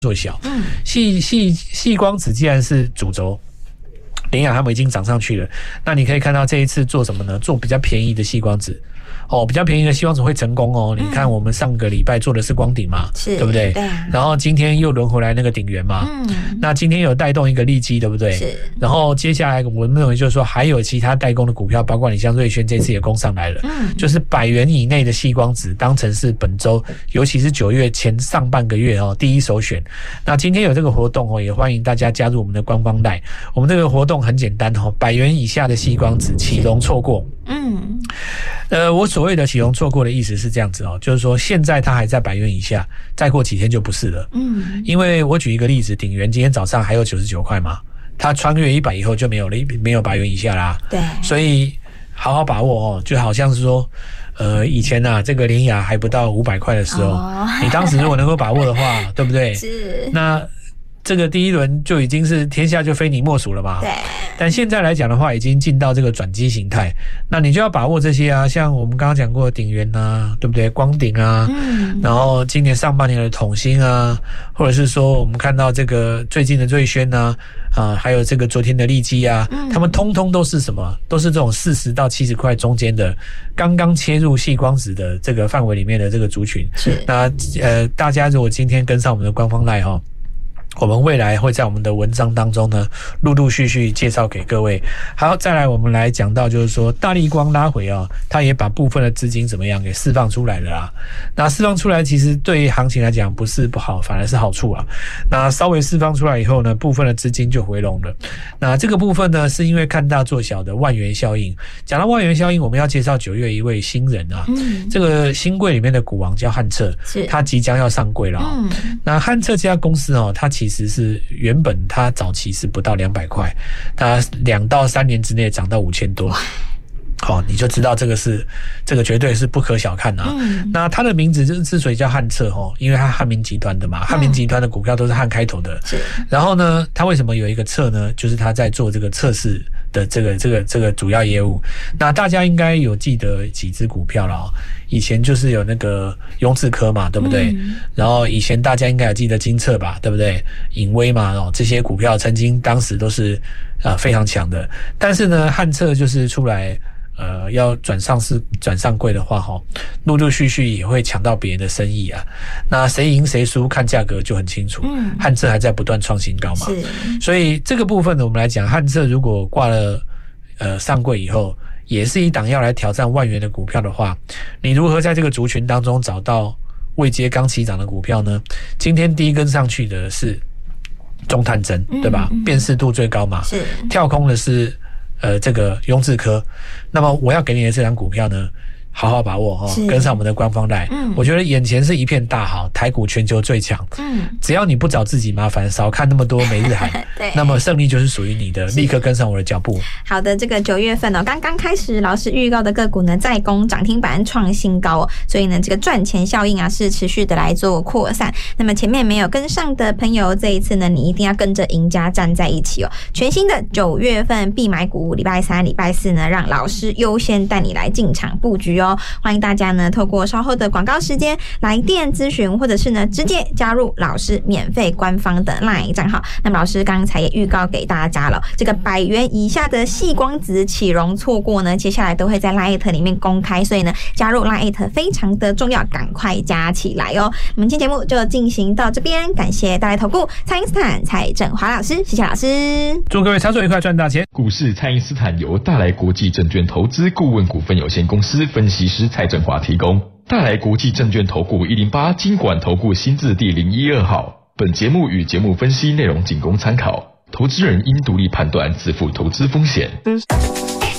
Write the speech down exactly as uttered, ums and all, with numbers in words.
做小。嗯，细细细光子既然是主轴，联亚他们已经涨上去了，那你可以看到这一次做什么呢？做比较便宜的细光子。哦，比较便宜的细光子会成功哦。嗯、你看，我们上个礼拜做的是光鼎嘛， 是， 对不对？ 对、啊。 然后今天又轮回来那个鼎元嘛，嗯，那今天有带动一个利基，对不对？是。然后接下来我们认为就是说，还有其他代工的股票，包括你像瑞轩这次也攻上来了，嗯，就是百元以内的细光子，当成是本周，尤其是九月前上半个月哦第一首选。那今天有这个活动哦，也欢迎大家加入我们的官方 LINE。我们这个活动很简单哦，百元以下的细光子启隆错过，嗯，呃，我所谓的启隆错过的意思是这样子哦，就是说现在它还在百元以下，再过几天就不是了。嗯，因为我举一个例子，鼎元今天早上还有九十九块嘛，它穿越一百以后就没有了，没有百元以下啦。对，所以好好把握哦，就好像是说，呃，以前啊，这个联亚还不到五百块的时候，哦、你当时如果能够把握的话，对不对？是。那这个第一轮就已经是天下就非你莫属了嘛。对。但现在来讲的话，已经进到这个转机形态，那你就要把握这些啊，像我们刚刚讲过的鼎元啊，对不对？光鼎啊，嗯，然后今年上半年的统新啊，或者是说我们看到这个最近的瑞轩啊，啊，还有这个昨天的利基啊，嗯，他们通通都是什么？都是这种四十到七十块中间的，刚刚切入细光子的这个范围里面的这个族群。是。那呃，大家如果今天跟上我们的官方 LINE 哈。我们未来会在我们的文章当中呢，陆陆续续介绍给各位。好，再来我们来讲到就是说，大立光拉回啊，它也把部分的资金怎么样给释放出来了啦。那释放出来其实对行情来讲不是不好，反而是好处啊。那稍微释放出来以后呢，部分的资金就回笼了。那这个部分呢，是因为看大做小的万元效应。讲到万元效应，我们要介绍九月一位新人啊，嗯、这个新贵里面的股王叫汉彻，他即将要上柜了啊、哦。嗯、那汉彻这家公司哦，它其实是原本它早期是不到两百块，它两到三年之内涨到五千多。好、哦，你就知道这个是这个绝对是不可小看啊。嗯、那它的名字就是之所以叫汉彻哦，因为它汉民集团的嘛，汉民集团的股票都是汉开头的。是。然后呢，它为什么有一个彻呢？就是它在做这个测试的这个这个这个主要业务。那大家应该有记得几只股票了哦。以前就是有那个雍智科嘛，对不对？嗯、然后以前大家应该有记得金策吧，对不对？隐威嘛，哦，这些股票曾经当时都是呃非常强的。但是呢，汉彻就是出来呃要转上市、转上柜的话，哈，陆陆续续也会抢到别人的生意啊。那谁赢谁输，看价格就很清楚。嗯、汉彻还在不断创新高嘛，所以这个部分呢，我们来讲，汉彻如果挂了呃上柜以后。也是一档要来挑战万元的股票的话，你如何在这个族群当中找到位阶刚起涨的股票呢？今天第一根上去的是中探针，对吧？嗯嗯、辨识度最高嘛。是。跳空的是呃这个雍智科。那么我要给你的这档股票呢，好好把握哦，跟上我们的官方 LINE。嗯，我觉得眼前是一片大好，台股全球最强。嗯，只要你不找自己麻烦，少看那么多每日韩，对，那么胜利就是属于你的。立刻跟上我的脚步。 好的，这个九月份哦，刚刚开始，老师预告的个股呢，再攻涨停板创新高哦，所以呢，这个赚钱效应啊是持续的来做扩散。那么前面没有跟上的朋友，这一次呢，你一定要跟着赢家站在一起哦。全新的九月份必买股，礼拜三、礼拜四呢，让老师优先带你来进场布局哦。欢迎大家呢，透过稍后的广告时间来电咨询，或者是呢直接加入老师免费官方的 LINE 账号。那么老师刚才也预告给大家了，这个百元以下的细光子启隆错过呢，接下来都会在 LINE 里面公开，所以呢加入 LINE 非常的重要，赶快加起来哦。我们今天节目就进行到这边，感谢大来投顾蔡因斯坦蔡正华老师，谢谢老师， 祝各位操作愉快，赚大钱。 股市蔡因斯坦由大来国际证券投资顾问股份有限公司分析师蔡正华提供。大来国际证券投顾一零八金管投顾新字第零一二号。本节目与节目分析内容仅供参考，投资人应独立判断，自负投资风险。